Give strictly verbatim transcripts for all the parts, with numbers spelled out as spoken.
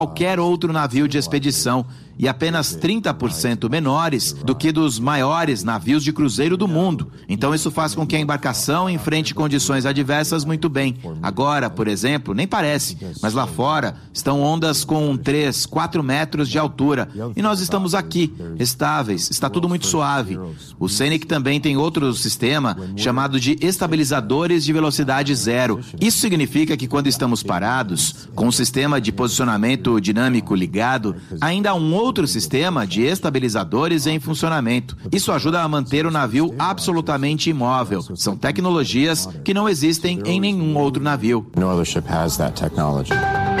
qualquer outro navio de expedição e apenas trinta por cento menores do que dos maiores navios de cruzeiro do mundo. Então isso faz com que a embarcação enfrente condições adversas muito bem. Agora, por exemplo, nem parece, mas lá fora estão ondas com três, quatro metros de altura e nós estamos aqui, estáveis, está tudo muito suave. O Scenic também tem outro sistema chamado de estabilizadores de velocidade zero. Isso significa que quando estamos parados, com o sistema de posicionamento dinâmico ligado, ainda há um outro sistema de estabilizadores em funcionamento. Isso ajuda a manter o navio absolutamente imóvel. São tecnologias que não existem em nenhum outro navio. No other ship has that technology.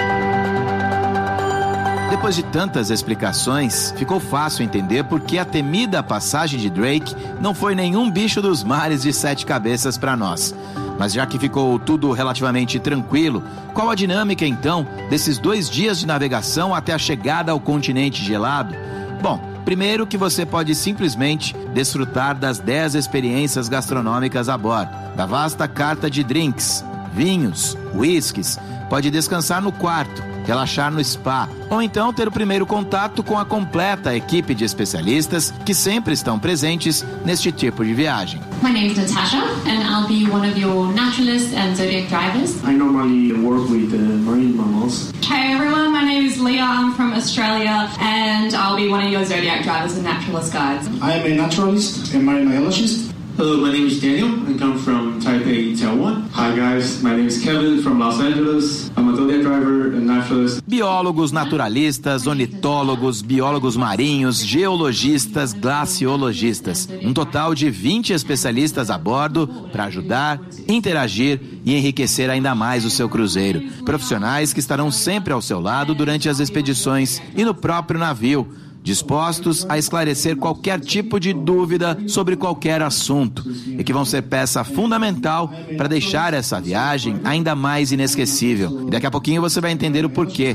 Depois de tantas explicações, ficou fácil entender por que a temida passagem de Drake não foi nenhum bicho dos mares de sete cabeças para nós. Mas já que ficou tudo relativamente tranquilo, qual a dinâmica então desses dois dias de navegação até a chegada ao continente gelado? Bom, primeiro que você pode simplesmente desfrutar das dez experiências gastronômicas a bordo, da vasta carta de drinks, vinhos, whiskies, pode descansar no quarto, relaxar no spa, ou então ter o primeiro contato com a completa equipe de especialistas que sempre estão presentes neste tipo de viagem. My name is Natasha and I'll be one of your naturalists and zodiac drivers. I normally work with uh, marine mammals. Hey everyone, my name is Leah, I'm from Australia and I'll be one of your zodiac drivers and naturalist guides. I am a naturalist and marine biologist. Hello, my name is Daniel. I come from Taipei, Taiwan. Hi guys, my name is Kevin from Los Angeles. I'm a zodiac driver and naturalist. Biólogos, naturalistas, ornitólogos, biólogos marinhos, geologistas, glaciologistas. Um total de vinte especialistas a bordo para ajudar, interagir e enriquecer ainda mais o seu cruzeiro. Profissionais que estarão sempre ao seu lado durante as expedições e no próprio navio, dispostos a esclarecer qualquer tipo de dúvida sobre qualquer assunto e que vão ser peça fundamental para deixar essa viagem ainda mais inesquecível. E daqui a pouquinho você vai entender o porquê.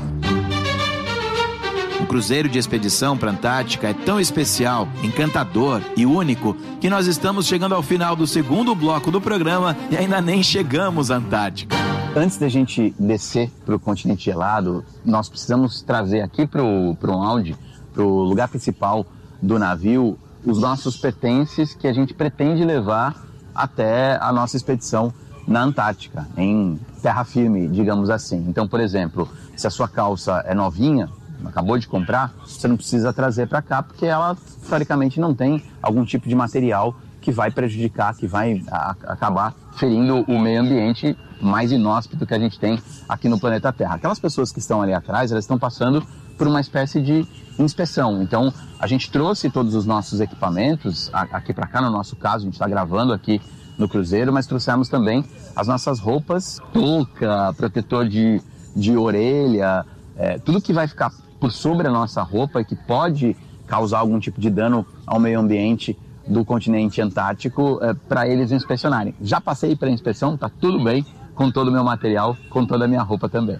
O cruzeiro de expedição para a Antártica é tão especial, encantador e único que nós estamos chegando ao final do segundo bloco do programa e ainda nem chegamos à Antártica. Antes da gente descer para o continente gelado, nós precisamos trazer aqui para o Audi, para o lugar principal do navio, os nossos pertences que a gente pretende levar até a nossa expedição na Antártica, em terra firme, digamos assim. Então, por exemplo, se a sua calça é novinha, acabou de comprar, você não precisa trazer para cá, porque ela, teoricamente, não tem algum tipo de material que vai prejudicar, que vai a, acabar ferindo o meio ambiente mais inóspito que a gente tem aqui no planeta Terra. Aquelas pessoas que estão ali atrás, elas estão passando por uma espécie de inspeção. Então, a gente trouxe todos os nossos equipamentos aqui para cá, no nosso caso, a gente está gravando aqui no cruzeiro, mas trouxemos também as nossas roupas, touca, protetor de, de orelha, é, tudo que vai ficar por sobre a nossa roupa e que pode causar algum tipo de dano ao meio ambiente do continente antártico, é, para eles inspecionarem. Já passei para a inspeção, está tudo bem com todo o meu material, com toda a minha roupa também.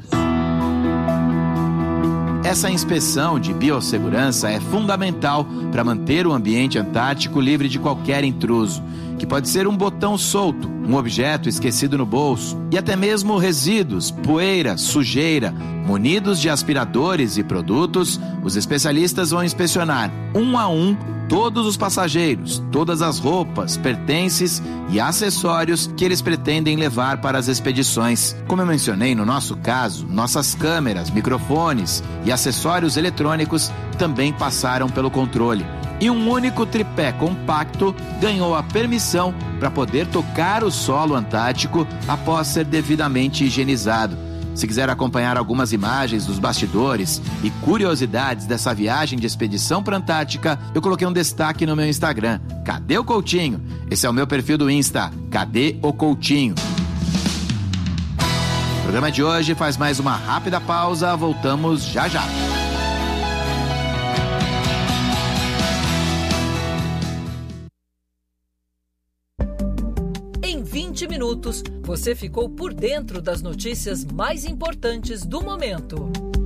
Essa inspeção de biossegurança é fundamental para manter o ambiente antártico livre de qualquer intruso, que pode ser um botão solto, um objeto esquecido no bolso e até mesmo resíduos, poeira, sujeira. Munidos de aspiradores e produtos, os especialistas vão inspecionar um a um todos os passageiros, todas as roupas, pertences e acessórios que eles pretendem levar para as expedições. Como eu mencionei no nosso caso, nossas câmeras, microfones e acessórios eletrônicos também passaram pelo controle. E um único tripé compacto ganhou a permissão para poder tocar o solo antártico após ser devidamente higienizado. Se quiser acompanhar algumas imagens dos bastidores e curiosidades dessa viagem de expedição para a Antártica, eu coloquei um destaque no meu Instagram. Cadê o Coutinho? Esse é o meu perfil do Insta. Cadê o Coutinho? O programa de hoje faz mais uma rápida pausa. Voltamos já já. Em vinte minutos, você ficou por dentro das notícias mais importantes do momento.